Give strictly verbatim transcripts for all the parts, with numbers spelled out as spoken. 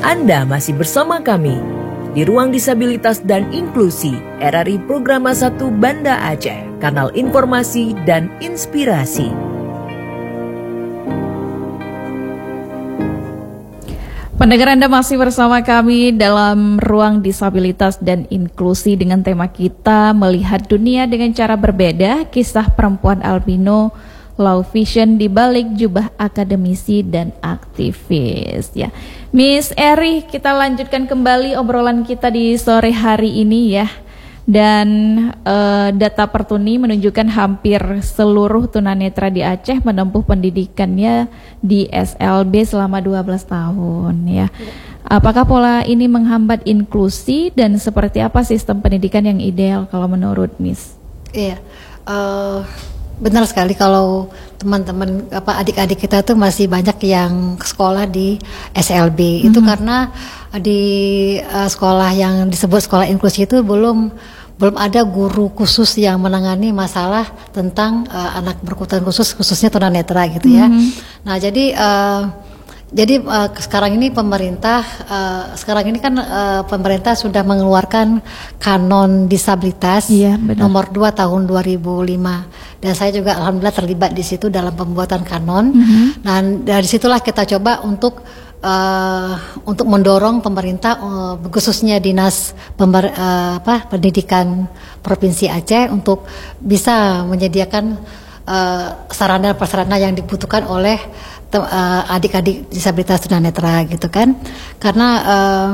Anda masih bersama kami di Ruang Disabilitas dan Inklusi R R I Programa satu Banda Aceh, kanal informasi dan inspirasi. Pendengar, Anda masih bersama kami dalam Ruang Disabilitas dan Inklusi dengan tema kita melihat dunia dengan cara berbeda, kisah perempuan albino low vision di balik jubah akademisi dan aktivis. Ya, Miss Eri, kita lanjutkan kembali obrolan kita di sore hari ini ya. Dan uh, data Pertuni menunjukkan hampir seluruh tunanetra di Aceh menempuh pendidikannya di S L B selama dua belas tahun ya. Apakah pola ini menghambat inklusi dan seperti apa sistem pendidikan yang ideal kalau menurut Miss? Iya, uh, benar sekali kalau teman-teman apa adik-adik kita tuh masih banyak yang sekolah di S L B. Mm-hmm. Itu karena di uh, sekolah yang disebut sekolah inklusi itu belum belum ada guru khusus yang menangani masalah tentang uh, anak berkebutuhan khusus, khususnya tunanetra gitu ya. Mm-hmm. Nah jadi uh, jadi uh, sekarang ini pemerintah uh, sekarang ini kan uh, pemerintah sudah mengeluarkan kanon disabilitas, iya, nomor dua tahun dua ribu lima, dan saya juga alhamdulillah terlibat di situ dalam pembuatan kanon. Mm-hmm. Dan dari situlah kita coba untuk Uh, untuk mendorong pemerintah uh, khususnya dinas pember, uh, apa, pendidikan provinsi Aceh untuk bisa menyediakan uh, sarana prasarana yang dibutuhkan oleh uh, adik-adik disabilitas tunanetra gitu kan, karena uh,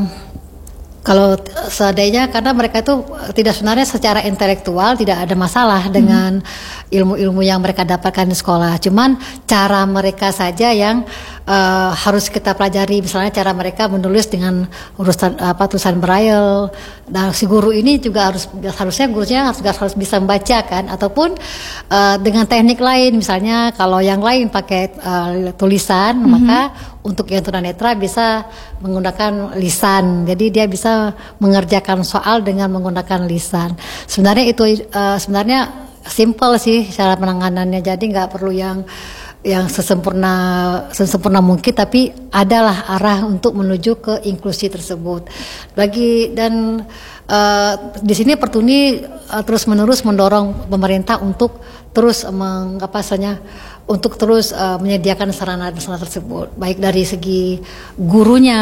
kalau seadanya karena mereka itu tidak sebenarnya secara intelektual tidak ada masalah dengan hmm. ilmu-ilmu yang mereka dapatkan di sekolah, cuman cara mereka saja yang uh, harus kita pelajari, misalnya cara mereka menulis dengan urusan apa tulisan braille. Nah si guru ini juga harus harusnya gurunya harus harus bisa membaca kan, ataupun uh, dengan teknik lain, misalnya kalau yang lain pakai uh, tulisan, hmm. maka untuk yang tunanetra bisa menggunakan lisan, jadi dia bisa mengerjakan soal dengan menggunakan lisan. Sebenarnya itu uh, sebenarnya simple sih cara penanganannya, jadi nggak perlu yang yang sesempurna sesempurna mungkin, tapi adalah arah untuk menuju ke inklusi tersebut. Lagi dan uh, di sini Pertuni uh, terus menerus mendorong pemerintah untuk terus mengapasanya untuk terus uh, menyediakan sarana-sarana tersebut, baik dari segi gurunya,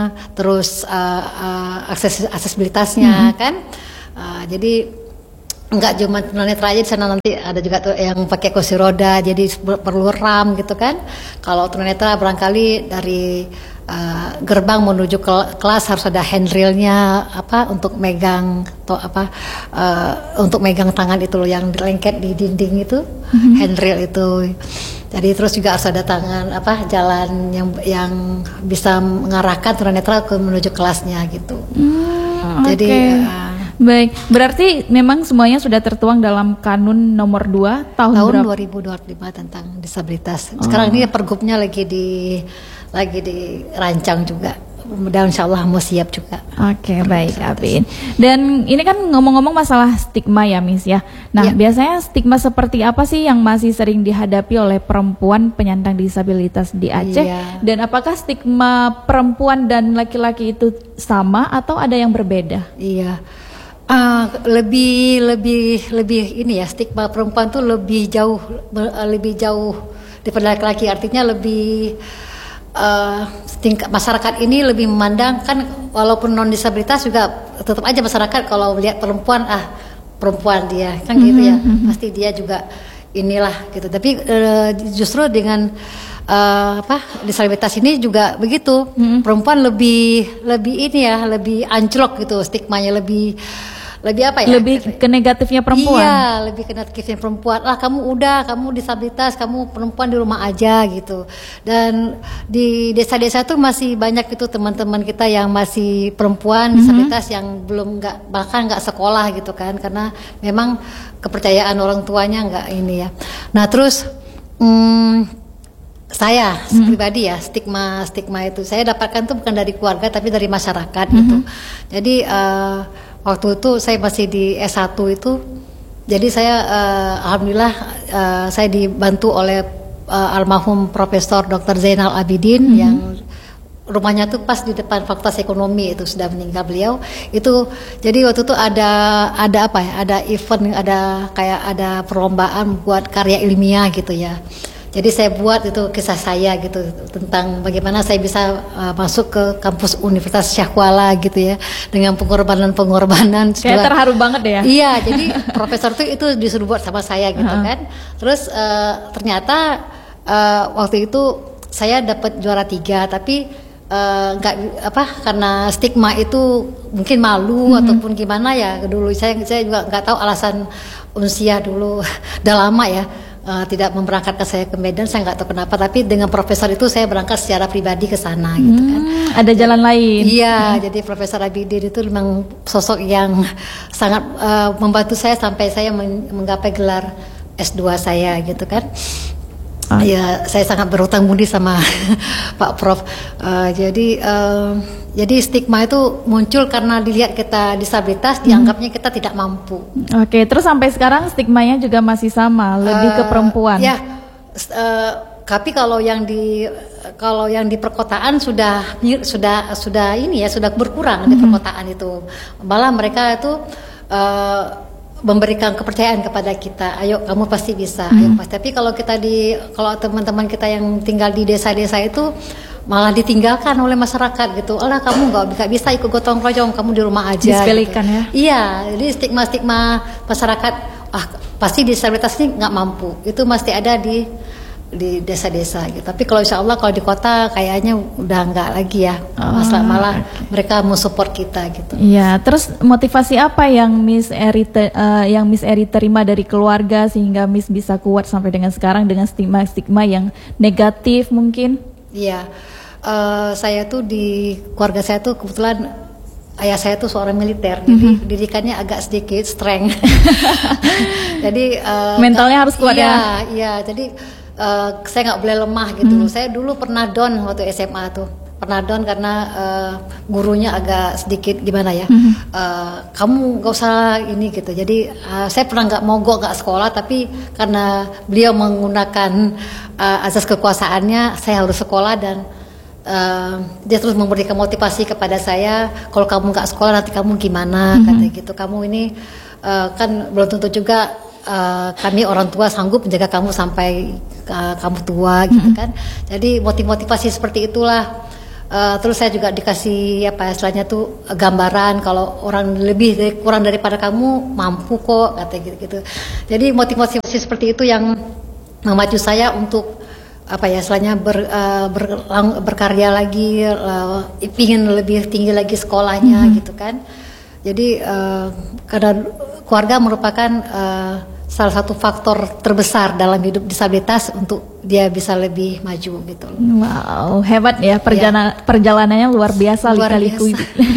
terus uh, uh, akses aksesibilitasnya, mm-hmm. kan. Uh, jadi enggak cuma tunanetra aja di sana, nanti ada juga tuh yang pakai kursi roda, jadi perlu ram gitu kan. Kalau tunanetra barangkali dari uh, gerbang menuju ke kelas harus ada handrailnya apa untuk megang atau apa uh, untuk megang tangan itu loh yang lengket di dinding itu, mm-hmm. handrail itu. Jadi terus juga harus ada tangan apa jalan yang yang bisa mengarahkan tunanetra ke menuju kelasnya gitu. Mm, jadi okay. uh, Baik, berarti memang semuanya sudah tertuang dalam Kanun nomor dua tahun, tahun dua ribu dua puluh lima tentang disabilitas. Sekarang oh. ini pergubnya lagi di lagi dirancang juga. Mudah-mudahan insya Allah mau siap juga. Oke, okay, baik Abin. Dan ini kan ngomong-ngomong masalah stigma ya Miss ya. Nah ya. Biasanya stigma seperti apa sih yang masih sering dihadapi oleh perempuan penyandang disabilitas di Aceh? Ya. Dan apakah stigma perempuan dan laki-laki itu sama atau ada yang berbeda? Iya. Uh, lebih lebih lebih ini ya, stigma perempuan tuh lebih jauh lebih jauh daripada laki-laki, artinya lebih uh, tingkat masyarakat ini lebih memandang kan, walaupun non disabilitas juga tetap aja masyarakat kalau melihat perempuan ah perempuan dia kan gitu ya, mm-hmm. pasti dia juga inilah gitu. Tapi uh, justru dengan uh, apa disabilitas ini juga begitu, mm-hmm. perempuan lebih lebih ini ya, lebih anjlok gitu stigmanya, lebih lebih apa ya? Lebih ke negatifnya perempuan. Iya, lebih ke negatifnya perempuan. Lah kamu udah, kamu disabilitas, kamu perempuan di rumah aja gitu. Dan di desa-desa tuh masih banyak itu teman-teman kita yang masih perempuan mm-hmm. disabilitas yang belum nggak bahkan nggak sekolah gitu kan, karena memang kepercayaan orang tuanya nggak ini ya. Nah terus hmm, saya hmm. pribadi ya stigma stigma itu saya dapatkan tuh bukan dari keluarga tapi dari masyarakat hmm. gitu. Jadi uh, waktu itu saya masih di S satu itu, jadi saya uh, alhamdulillah uh, saya dibantu oleh uh, almarhum Profesor Doktor Zainal Abidin hmm. yang rumahnya tuh pas di depan Fakultas Ekonomi, itu sudah meninggal beliau. Itu jadi waktu itu ada ada apa ya? Ada event, ada kayak ada perlombaan buat karya ilmiah gitu ya. Jadi saya buat itu kisah saya gitu tentang bagaimana saya bisa uh, masuk ke kampus Universitas Syahkuala gitu ya, dengan pengorbanan-pengorbanan. Kayak terharu banget ya. Iya, jadi profesor itu itu disuruh buat sama saya gitu uh-huh. kan. Terus uh, ternyata uh, waktu itu saya dapat juara tiga, tapi nggak uh, apa karena stigma itu mungkin malu mm-hmm. ataupun gimana ya dulu saya saya juga nggak tahu alasan Unsia dulu udah lama ya uh, tidak memberangkatkan saya ke Medan, saya nggak tahu kenapa, tapi dengan profesor itu saya berangkat secara pribadi ke sana gitu kan. Hmm, ada jalan lain. Iya, hmm. jadi Profesor Abidin itu memang sosok yang sangat uh, membantu saya sampai saya menggapai gelar S dua saya gitu kan. Ah. Ya, saya sangat berhutang budi sama Pak Prof. Uh, jadi, uh, jadi stigma itu muncul karena dilihat kita disabilitas, hmm. dianggapnya kita tidak mampu. Oke, terus sampai sekarang stigmanya juga masih sama, lebih uh, ke perempuan. Ya, uh, tapi kalau yang di kalau yang di perkotaan sudah sudah sudah ini ya sudah berkurang hmm. di perkotaan itu. Malah mereka itu uh, memberikan kepercayaan kepada kita, ayo kamu pasti bisa, hmm. ayo pasti. Tapi kalau kita di, kalau teman-teman kita yang tinggal di desa-desa itu malah ditinggalkan oleh masyarakat gitu. Alah kamu nggak bisa ikut gotong royong, kamu di rumah aja. Disepelekan gitu. Ya? Iya, jadi stigma-stigma masyarakat, ah pasti disabilitas ini nggak mampu, itu mesti ada di di desa-desa gitu. Tapi kalau insya Allah kalau di kota kayaknya udah nggak lagi ya, oh, masalah malah okay. mereka mau support kita gitu. Iya, terus motivasi apa yang Miss Eri te, uh, yang Miss Eri terima dari keluarga sehingga Miss bisa kuat sampai dengan sekarang dengan stigma-stigma yang negatif mungkin? Iya, uh, saya tuh di keluarga saya tuh kebetulan ayah saya tuh seorang militer, mm-hmm. jadi didikannya agak sedikit strength. Jadi uh, mentalnya harus kuat iya, ya. Iya, jadi Uh, saya nggak boleh lemah gitu. Hmm. Saya dulu pernah down waktu S M A tuh, pernah down karena uh, gurunya agak sedikit gimana ya, hmm. uh, kamu nggak usah ini gitu. Jadi uh, saya pernah nggak mogok nggak sekolah, tapi karena beliau menggunakan uh, asas kekuasaannya, saya harus sekolah dan uh, dia terus memberikan motivasi kepada saya. Kalau kamu nggak sekolah nanti kamu gimana, hmm. katanya gitu. Kamu ini uh, kan belum tentu juga. Uh, kami orang tua sanggup menjaga kamu sampai uh, kamu tua gitu kan. Mm-hmm. Jadi motivasi seperti itulah. Uh, terus saya juga dikasih apa istilahnya tuh gambaran kalau orang lebih dari, kurang daripada kamu mampu kok kata gitu-gitu. Jadi motivasi seperti itu yang memacu saya untuk apa ya istilahnya ber, uh, ber, berkarya lagi, uh, ingin lebih tinggi lagi sekolahnya mm-hmm. gitu kan. Jadi uh, karena keluarga merupakan uh, salah satu faktor terbesar dalam hidup disabilitas untuk dia bisa lebih maju gitu. Wow, hebat ya perjalanan ya. Perjalanannya luar biasa lika-liku.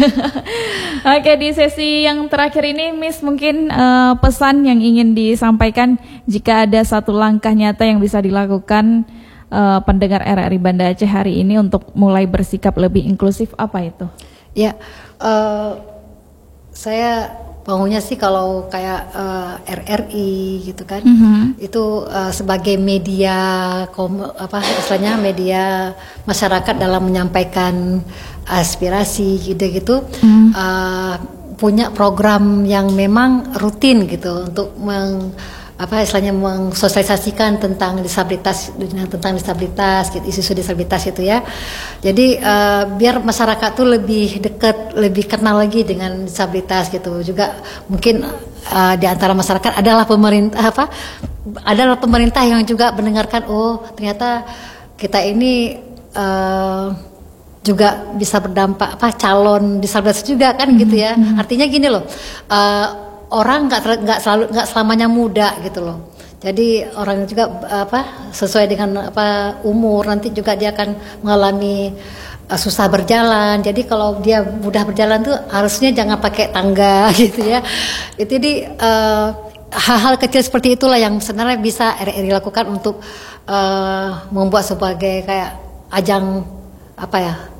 Oke, di sesi yang terakhir ini Miss mungkin uh, pesan yang ingin disampaikan jika ada satu langkah nyata yang bisa dilakukan uh, pendengar R R I Banda Aceh hari ini untuk mulai bersikap lebih inklusif, apa itu? Ya, uh, saya maunya sih kalau kayak uh, R R I gitu kan, mm-hmm. itu uh, sebagai media kom, apa istilahnya media masyarakat dalam menyampaikan aspirasi gitu-gitu, mm. uh, punya program yang memang rutin gitu untuk meng apa istilahnya mensosialisasikan tentang disabilitas tentang disabilitas gitu, isu-isu disabilitas itu ya. Jadi uh, biar masyarakat tuh lebih dekat, lebih kenal lagi dengan disabilitas gitu. Juga mungkin uh, di antara masyarakat adalah pemerintah apa adalah pemerintah yang juga mendengarkan, oh ternyata kita ini uh, juga bisa berdampak apa calon disabilitas juga kan mm-hmm. gitu ya. Artinya gini loh. Uh, Orang nggak nggak selalu nggak selamanya muda gitu loh. Jadi orang juga apa sesuai dengan apa umur nanti juga dia akan mengalami uh, susah berjalan. Jadi kalau dia mudah berjalan tuh harusnya jangan pakai tangga gitu ya. Itu di uh, hal-hal kecil seperti itulah yang sebenarnya bisa R R I lakukan untuk uh, membuat sebagai kayak ajang apa ya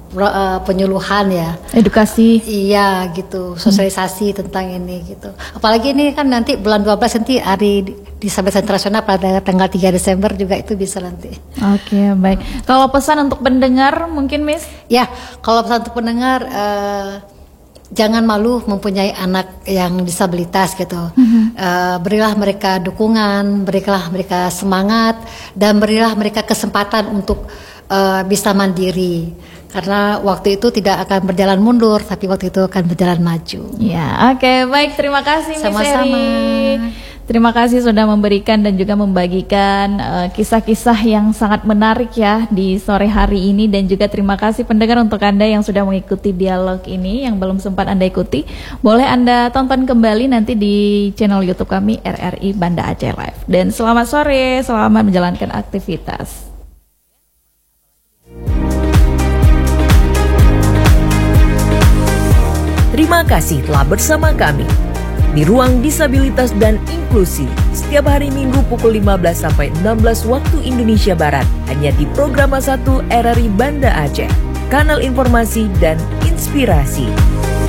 uh, penyuluhan ya, edukasi. Iya gitu, sosialisasi hmm. tentang ini gitu. Apalagi ini kan nanti bulan dua belas nanti hari Disabilitas Internasional pada tanggal tiga Desember juga itu bisa nanti. Oke, baik. Kalau pesan untuk pendengar mungkin Miss? Ya, kalau pesan untuk pendengar uh, jangan malu mempunyai anak yang disabilitas gitu. Mm-hmm. Uh, berilah mereka dukungan, berilah mereka semangat, dan berilah mereka kesempatan untuk uh, bisa mandiri. Karena waktu itu tidak akan berjalan mundur, tapi waktu itu akan berjalan maju. Ya, oke, okay, baik. Terima kasih Miss Sama-sama. Eri. Terima kasih sudah memberikan dan juga membagikan uh, kisah-kisah yang sangat menarik ya di sore hari ini, dan juga terima kasih pendengar untuk Anda yang sudah mengikuti dialog ini. Yang belum sempat Anda ikuti, boleh Anda tonton kembali nanti di channel YouTube kami R R I Banda Aceh Live. Dan selamat sore, selamat menjalankan aktivitas. Terima kasih telah bersama kami di Ruang Disabilitas dan Inklusi setiap hari Minggu pukul lima belas sampai enam belas waktu Indonesia Barat, hanya di Programa satu R R I Banda Aceh, kanal informasi dan inspirasi.